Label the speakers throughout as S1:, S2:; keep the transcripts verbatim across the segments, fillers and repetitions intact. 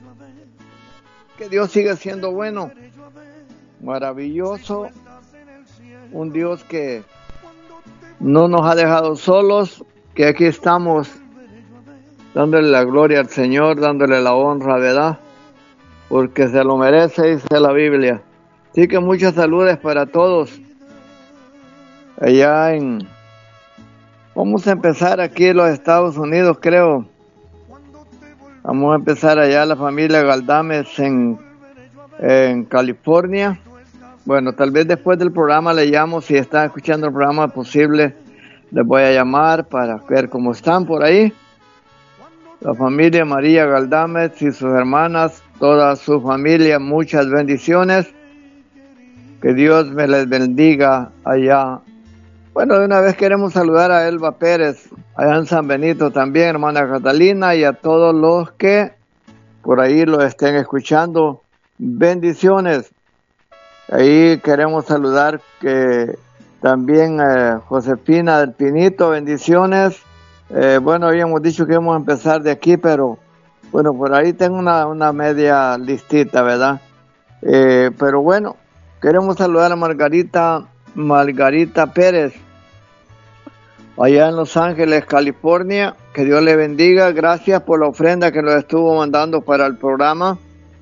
S1: Que Dios sigue siendo bueno, maravilloso, un Dios que no nos ha dejado solos, que aquí estamos dándole la gloria al Señor, dándole la honra, ¿verdad? Porque se lo merece, dice la Biblia. Así que muchas saludes para todos. Allá en... Vamos a empezar aquí en los Estados Unidos, creo. Vamos a empezar allá la familia Galdames en, en California. Bueno, tal vez después del programa le llamo, si están escuchando el programa posible, les voy a llamar para ver cómo están por ahí. La familia María Galdames y sus hermanas, toda su familia, muchas bendiciones. Que Dios me les bendiga allá. Bueno, de una vez queremos saludar a Elba Pérez, allá en San Benito también, hermana Catalina, y a todos los que por ahí lo estén escuchando. Bendiciones. Ahí queremos saludar que también eh, Josefina del Pinito, bendiciones. Eh, bueno, habíamos dicho que íbamos a empezar de aquí, pero bueno, por ahí tengo una, una media listita, ¿verdad? Eh, pero bueno, queremos saludar a Margarita, Margarita Pérez, allá en Los Ángeles, California. Que Dios le bendiga. Gracias por la ofrenda que nos estuvo mandando para el programa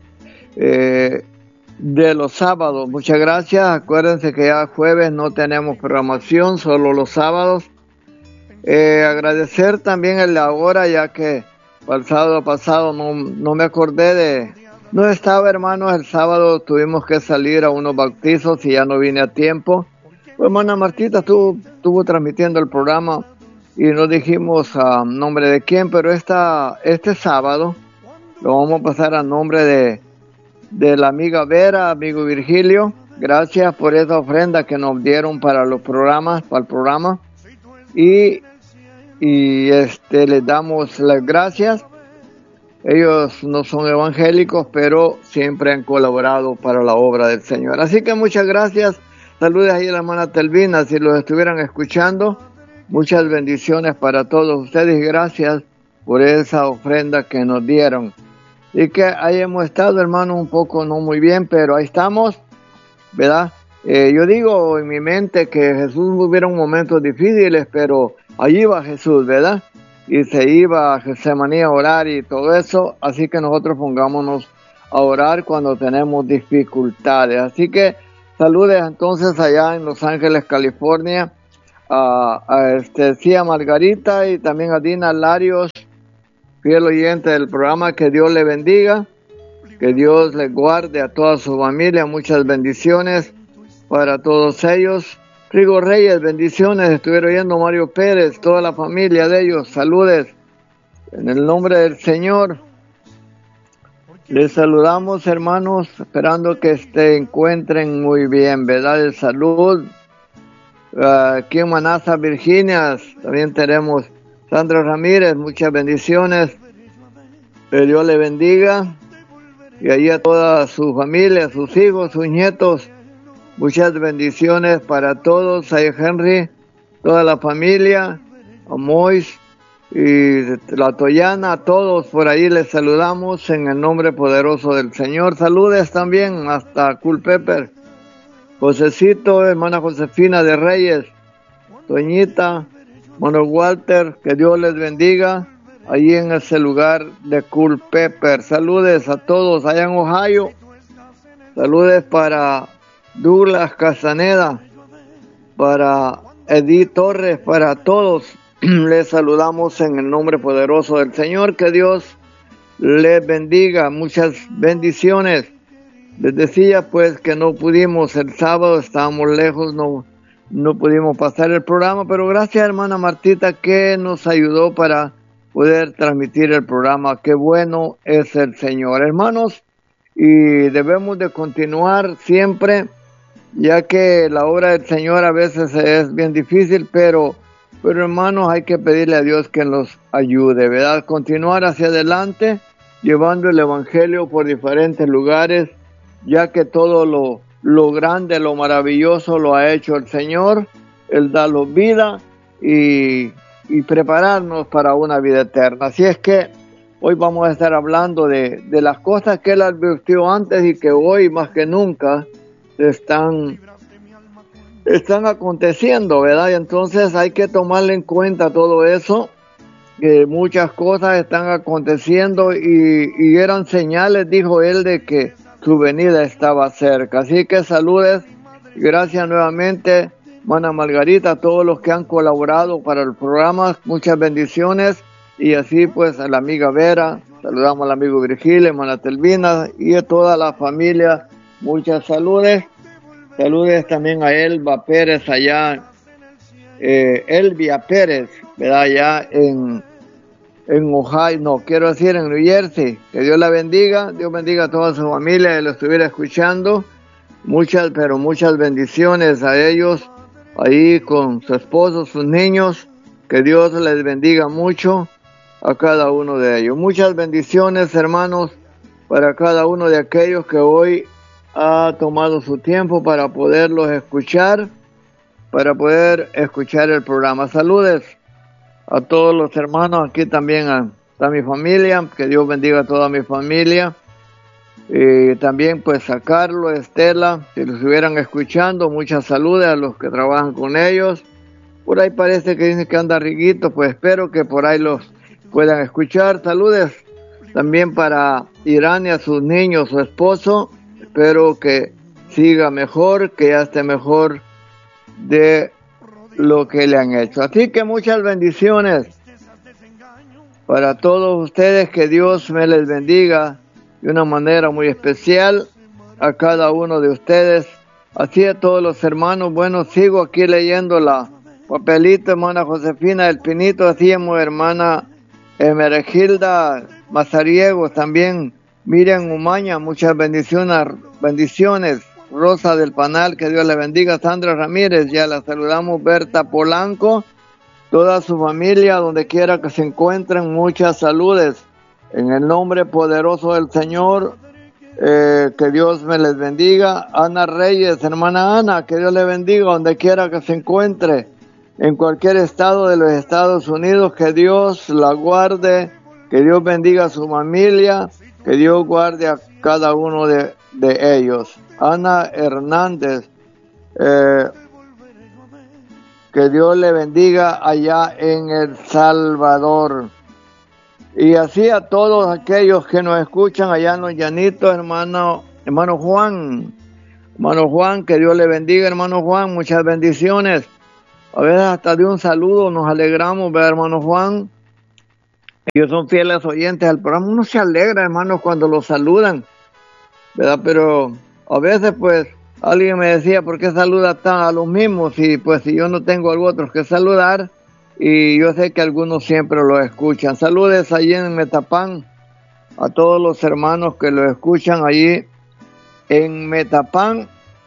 S1: eh, de los sábados. Muchas gracias. Acuérdense que ya jueves no tenemos programación, solo los sábados. Eh, agradecer también el de ahora, ya que el sábado pasado no, no me acordé de... No estaba, hermanos, el sábado tuvimos que salir a unos bautizos y ya no vine a tiempo. Pues, hermana Martita estuvo, estuvo transmitiendo el programa y no dijimos a nombre de quién, pero esta, este sábado lo vamos a pasar a nombre de, de la amiga Vera, amigo Virgilio. Gracias por esa ofrenda que nos dieron para los programas, para el programa. Y, y este, les damos las gracias. Ellos no son evangélicos, pero siempre han colaborado para la obra del Señor. Así que muchas gracias. Saludos ahí a la hermana Telvina, si los estuvieran escuchando. Muchas bendiciones para todos ustedes y gracias por esa ofrenda que nos dieron. Y que ahí hemos estado, hermano, un poco no muy bien, pero ahí estamos, ¿verdad? Eh, yo digo en mi mente que Jesús hubiera momentos difíciles, pero allí va Jesús, ¿verdad? Y se iba a Getsemaní a orar y todo eso, así que nosotros pongámonos a orar cuando tenemos dificultades. Así que saludes entonces allá en Los Ángeles, California, a, a este, sí, a Margarita y también a Dina Larios, fiel oyente del programa. Que Dios le bendiga, que Dios le guarde a toda su familia, muchas bendiciones para todos ellos. Rigo Reyes, bendiciones. Estuvieron oyendo Mario Pérez, toda la familia de ellos, saludes en el nombre del Señor. Les saludamos, hermanos, esperando que se encuentren muy bien, ¿verdad? De salud. Uh, aquí en Manassas, Virginia, también tenemos Sandra Ramírez, muchas bendiciones. Que Dios le bendiga. Y ahí a toda su familia, sus hijos, sus nietos. Muchas bendiciones para todos, a Henry, toda la familia, a Mois y la Toyana, a todos por ahí les saludamos en el nombre poderoso del Señor. Saludes también hasta Culpeper, Josecito, hermana Josefina de Reyes, Toñita, hermano Walter, que Dios les bendiga ahí en ese lugar de Culpeper. Saludes a todos allá en Ohio, saludes para Douglas Casaneda, para Edith Torres, para todos les saludamos en el nombre poderoso del Señor. Que Dios les bendiga, muchas bendiciones. Les decía pues que no pudimos el sábado, estábamos lejos, no, no pudimos pasar el programa, pero gracias a hermana Martita que nos ayudó para poder transmitir el programa. Qué bueno es el Señor, hermanos, y debemos de continuar siempre, ya que la obra del Señor a veces es bien difícil, pero, pero hermanos, hay que pedirle a Dios que nos ayude, ¿verdad? Continuar hacia adelante, llevando el Evangelio por diferentes lugares, ya que todo lo, lo grande, lo maravilloso lo ha hecho el Señor. Él da la vida y, y prepararnos para una vida eterna. Así es que Hoy vamos a estar hablando de, de las cosas que él advirtió antes y que hoy más que nunca están, están aconteciendo, ¿verdad? Y entonces hay que tomarle en cuenta todo eso, que muchas cosas están aconteciendo y, y eran señales, dijo él, de que su venida estaba cerca. Así que saludes y gracias nuevamente, hermana Margarita, a todos los que han colaborado para el programa, muchas bendiciones. Y así pues a la amiga Vera, saludamos al amigo Virgilio, hermana Telvina y a toda la familia, muchas saludes. Saludes también a Elba Pérez allá, eh, Elvia Pérez, ¿verdad? Allá en, en Ohio, no, quiero decir en New Jersey. Que Dios la bendiga, Dios bendiga a toda su familia que lo estuviera escuchando. Muchas, pero muchas bendiciones a ellos, ahí con su esposo, sus niños. Que Dios les bendiga mucho a cada uno de ellos. Muchas bendiciones, hermanos, para cada uno de aquellos que hoy ha tomado su tiempo para poderlos escuchar, para poder escuchar el programa. Saludes a todos los hermanos, aquí también a, a mi familia, que Dios bendiga a toda mi familia, y también pues a Carlos, Estela, si los estuvieran escuchando, muchas saludes a los que trabajan con ellos. Por ahí parece que dicen que anda Riguito, pues espero que por ahí los puedan escuchar. Saludes también para Irán y a sus niños, su esposo. Espero que siga mejor, que ya esté mejor de lo que le han hecho. Así que muchas bendiciones para todos ustedes. Que Dios me les bendiga de una manera muy especial a cada uno de ustedes. Así a todos los hermanos. Bueno, sigo aquí leyendo la papelito, hermana Josefina del Pinito, así como hermana Emergilda Mazariegos, también Miriam Umaña, muchas bendiciones, bendiciones, Rosa del Panal, que Dios le bendiga, Sandra Ramírez, ya la saludamos, Berta Polanco, toda su familia, donde quiera que se encuentren, muchas saludes, en el nombre poderoso del Señor, eh, que Dios me les bendiga. Ana Reyes, hermana Ana, que Dios le bendiga, donde quiera que se encuentre, en cualquier estado de los Estados Unidos, que Dios la guarde, que Dios bendiga a su familia, que Dios guarde a cada uno de, de ellos. Ana Hernández, eh, que Dios le bendiga allá en El Salvador. Y así a todos aquellos que nos escuchan allá en los llanitos, hermano, hermano Juan, hermano Juan, que Dios le bendiga, hermano Juan, muchas bendiciones. A veces hasta de un saludo nos alegramos, ¿verdad, hermano Juan? Ellos son fieles oyentes al programa. Uno se alegra, hermanos, cuando los saludan, ¿verdad? Pero a veces, pues, alguien me decía, ¿por qué saluda tan a los mismos? Y pues, si yo no tengo a otros que saludar, y yo sé que algunos siempre lo escuchan. Saludes allí en Metapán, a todos los hermanos que lo escuchan allí en Metapán,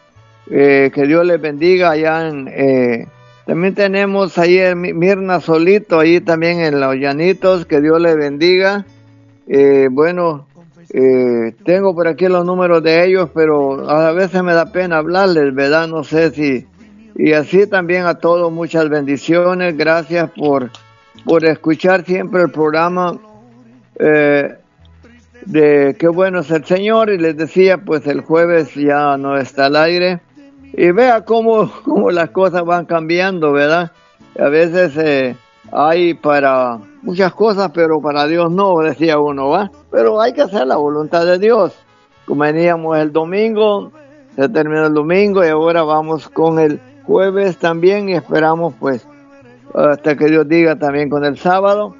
S1: eh, que Dios les bendiga allá en... Eh, También tenemos ahí a Mirna Solito, ahí también en Los Llanitos, que Dios le bendiga. Eh, bueno, eh, tengo por aquí los números de ellos, pero a veces me da pena hablarles, ¿verdad? No sé si... Y así también a todos muchas bendiciones. Gracias por, por escuchar siempre el programa eh, de Qué bueno es el Señor. Y les decía, pues el jueves ya no está al aire. Y vea cómo, cómo las cosas van cambiando, ¿verdad? A veces eh, hay para muchas cosas, pero para Dios no, decía uno, ¿va? Pero hay que hacer la voluntad de Dios. Como veníamos el domingo, se terminó el domingo y ahora vamos con el jueves también y esperamos pues hasta que Dios diga también con el sábado.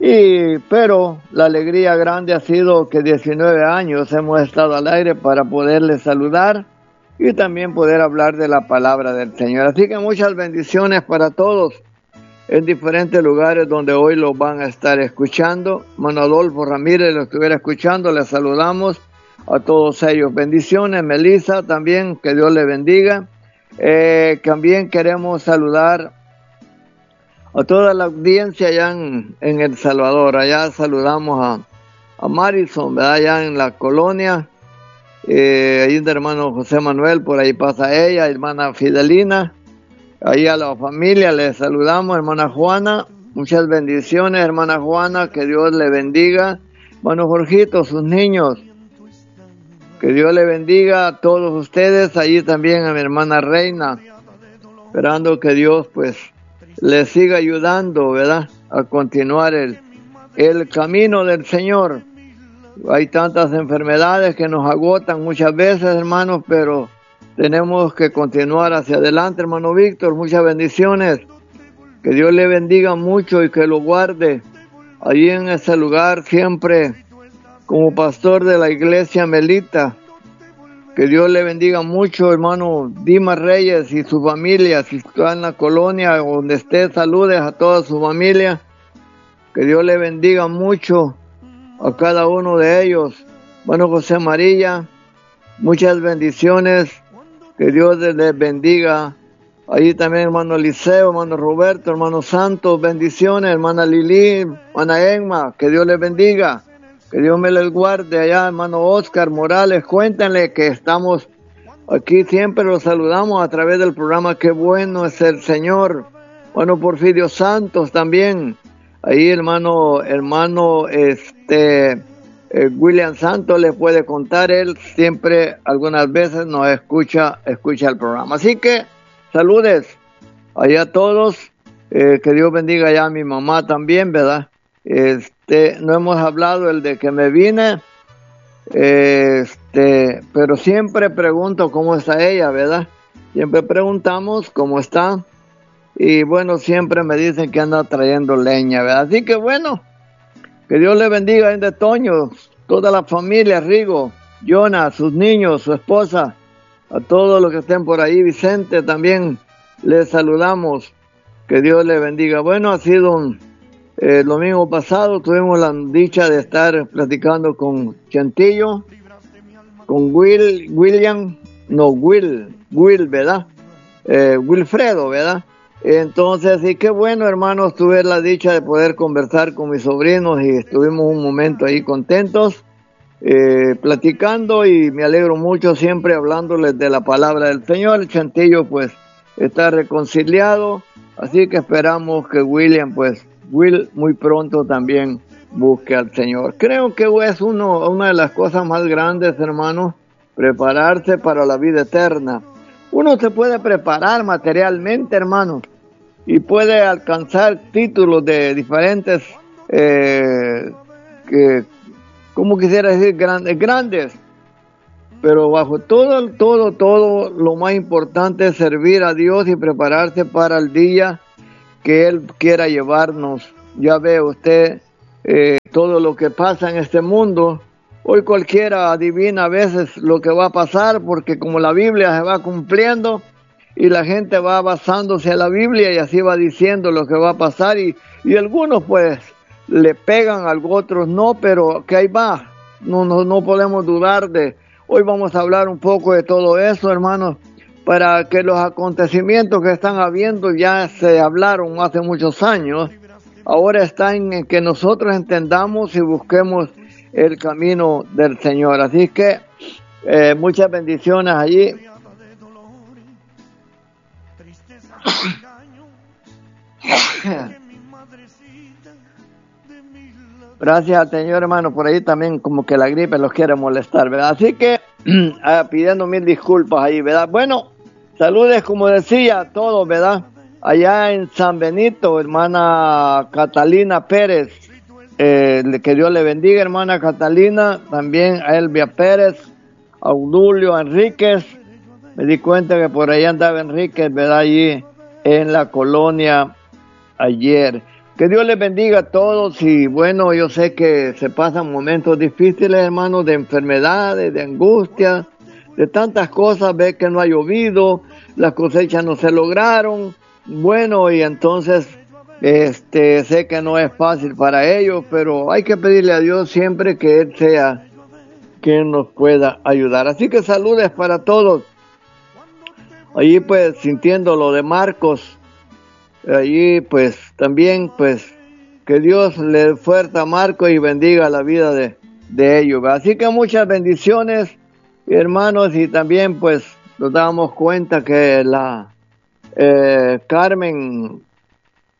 S1: Y pero la alegría grande ha sido que diecinueve años hemos estado al aire para poderles saludar y también poder hablar de la palabra del Señor. Así que muchas bendiciones para todos en diferentes lugares donde hoy los van a estar escuchando. Hermano Adolfo Ramírez lo estuviera escuchando, les saludamos a todos ellos. Bendiciones, Melissa también, que Dios le bendiga. Eh, también queremos saludar a toda la audiencia allá en, en El Salvador. Allá saludamos a, a Marison, ¿verdad? Allá en la colonia. Eh, ahí de hermano José Manuel, por ahí pasa ella, hermana Fidelina. Ahí a la familia les saludamos, hermana Juana. Muchas bendiciones, hermana Juana, que Dios le bendiga. hermano Jorgito, sus niños. Que Dios le bendiga a todos ustedes, allí también a mi hermana Reina, esperando que Dios pues les siga ayudando, ¿verdad?, a continuar el, el camino del Señor. Hay tantas enfermedades que nos agotan muchas veces, hermanos, pero tenemos que continuar hacia adelante, hermano Víctor. Muchas bendiciones. Que Dios le bendiga mucho y que lo guarde allí en ese lugar siempre como pastor de la iglesia Melita. Que Dios le bendiga mucho, hermano Dimas Reyes y su familia. Si está en la colonia donde esté, saludes a toda su familia. Que Dios le bendiga mucho a cada uno de ellos. Bueno, José María, muchas bendiciones. Que Dios les bendiga. Ahí también hermano Eliseo, hermano Roberto, hermano Santos, bendiciones. Hermana Lili, hermana Emma, que Dios les bendiga. Que Dios me les guarde allá, hermano Oscar Morales. Cuéntenle que estamos aquí, siempre los saludamos a través del programa Qué Bueno es el Señor. Bueno, Porfirio Santos también. Ahí hermano, hermano este eh, William Santos le puede contar, él siempre algunas veces nos escucha, escucha el programa. Así que saludes allá a todos, eh, que Dios bendiga allá a mi mamá también, ¿verdad? Este, no hemos hablado el de que me vine, este, pero siempre pregunto cómo está ella, ¿verdad? Siempre preguntamos cómo está. Y bueno, siempre me dicen que anda trayendo leña, ¿verdad? Así que bueno, que Dios le bendiga en de Toño, toda la familia, Rigo, Jonah, sus niños, su esposa, a todos los que estén por ahí, Vicente también, les saludamos, que Dios le bendiga. Bueno, ha sido un, eh, el domingo pasado, tuvimos la dicha de estar platicando con Chantillo, con Will, William, no, Will, Will, ¿verdad? Eh, Wilfredo, ¿verdad? Entonces, sí, qué bueno, hermanos, tuve la dicha de poder conversar con mis sobrinos y estuvimos un momento ahí contentos, eh, platicando, y me alegro mucho siempre hablándoles de la palabra del Señor. El Chantillo, pues, está reconciliado, así que esperamos que William, pues, Will muy pronto también busque al Señor. Creo que es uno, una de las cosas más grandes, hermanos, prepararse para la vida eterna. Uno se puede preparar materialmente, hermanos, y puede alcanzar títulos de diferentes, eh, que, como quisiera decir, grandes, grandes. Pero bajo todo, todo, todo, lo más importante es servir a Dios y prepararse para el día que Él quiera llevarnos. Ya ve usted eh, todo lo que pasa en este mundo. Hoy cualquiera adivina a veces lo que va a pasar, porque como la Biblia se va cumpliendo y la gente va basándose en la Biblia y así va diciendo lo que va a pasar, y, y algunos pues le pegan, a otros no, pero que ahí va, no, no, no podemos dudar de. Hoy vamos a hablar un poco de todo eso, hermanos, para que los acontecimientos que están habiendo ya se hablaron hace muchos años, ahora está en que nosotros entendamos y busquemos el camino del Señor. Así que eh, muchas bendiciones allí. Gracias al Señor, hermano. Por ahí también como que la gripe los quiere molestar, ¿verdad? Así que pidiendo mil disculpas ahí, ¿verdad? Bueno, saludes, como decía, a todos, ¿verdad? Allá en San Benito, hermana Catalina Pérez, eh, que Dios le bendiga, hermana Catalina. También a Elvia Pérez, a Audulio Enríquez. Me di cuenta que por ahí andaba Enríquez, ¿verdad? Allí en la colonia ayer. Que Dios les bendiga a todos. Y bueno, yo sé que se pasan momentos difíciles, hermanos, de enfermedades, de angustia, de tantas cosas. Ve que no ha llovido, las cosechas no se lograron. Bueno, y entonces este sé que no es fácil para ellos, pero hay que pedirle a Dios siempre que Él sea quien nos pueda ayudar. Así que saludes para todos. Allí pues sintiendo lo de Marcos, allí pues también pues que Dios le dé fuerza a Marcos y bendiga la vida de, de ellos. Así que muchas bendiciones, hermanos, y también pues nos damos cuenta que la eh, Carmen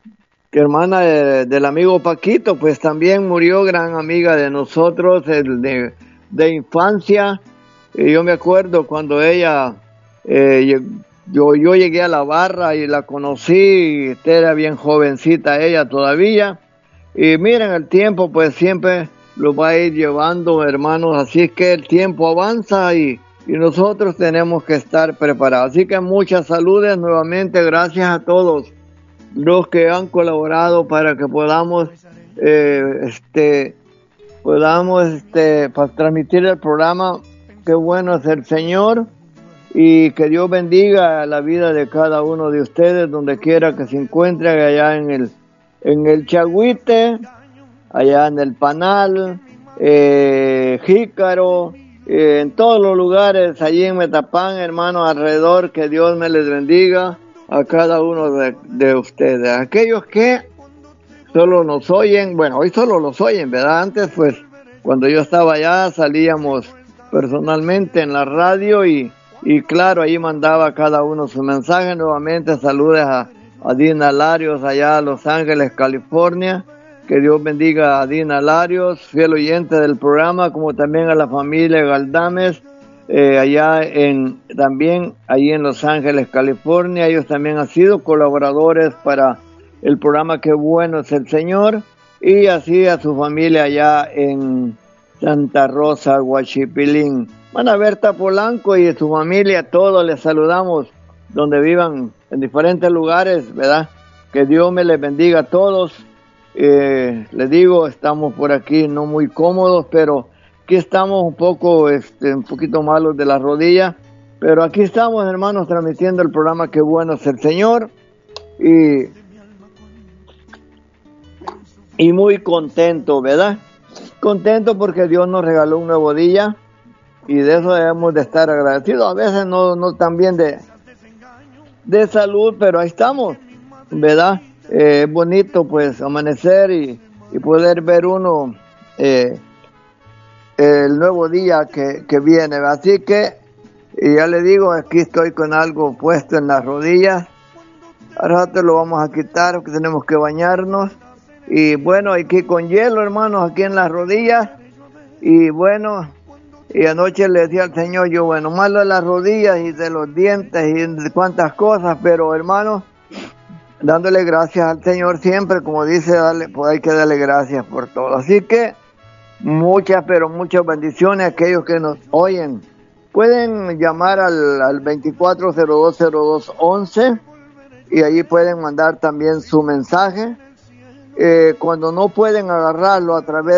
S1: que hermana de- del amigo Paquito, pues también murió, gran amiga de nosotros, el de, de infancia. Y yo me acuerdo cuando ella, eh, lleg- yo, yo llegué a la barra y la conocí, y era bien jovencita ella todavía. Y miren, el tiempo pues siempre lo va a ir llevando, hermanos, así es que el tiempo avanza y, y nosotros tenemos que estar preparados. Así que muchas saludes nuevamente, gracias a todos los que han colaborado para que podamos eh, este podamos este para transmitir el programa. Qué bueno es el Señor, y que Dios bendiga la vida de cada uno de ustedes donde quiera que se encuentren, allá en el en el Chagüite, allá en el Panal, eh, Jícaro, eh, en todos los lugares, allí en Metapán, hermanos, alrededor, que Dios me les bendiga a cada uno de, de ustedes. Aquellos que solo nos oyen, bueno, hoy solo los oyen, ¿verdad? Antes, pues, cuando yo estaba allá, salíamos personalmente en la radio y, y claro, ahí mandaba cada uno su mensaje. Nuevamente, saludos a, a Dina Larios, allá a Los Ángeles, California. Que Dios bendiga a Dina Larios, fiel oyente del programa, como también a la familia Galdames, eh, allá en, también ahí en Los Ángeles, California. Ellos también han sido colaboradores para el programa Qué bueno es el Señor, y así a su familia allá en Santa Rosa, Huachipilín. Van a Berta Polanco y su familia, todos les saludamos donde vivan en diferentes lugares, ¿verdad? Que Dios me les bendiga a todos. Eh, les digo, estamos por aquí no muy cómodos, pero aquí estamos un poco, este, un poquito malos de las rodillas, pero aquí estamos, hermanos, transmitiendo el programa Qué bueno es el Señor, y y muy contento, ¿verdad? Contento porque Dios nos regaló un nuevo día y de eso debemos de estar agradecidos. A veces no, no tan bien de, de salud, pero ahí estamos, ¿verdad? Eh, es bonito pues amanecer y, y poder ver uno eh, el nuevo día que, que viene. Así que, y ya le digo, aquí estoy con algo puesto en las rodillas. Al rato lo vamos a quitar porque tenemos que bañarnos. Y bueno, aquí con hielo, hermanos, aquí en las rodillas. Y bueno, y anoche le decía al Señor, yo, bueno, malo de las rodillas y de los dientes y de cuantas cosas, pero hermanos, dándole gracias al Señor siempre, como dice, darle, pues hay que darle gracias por todo. Así que muchas, pero muchas bendiciones a aquellos que nos oyen. Pueden llamar al, al veinticuatro cero dos cero dos once y allí pueden mandar también su mensaje. Eh, cuando no pueden agarrarlo a través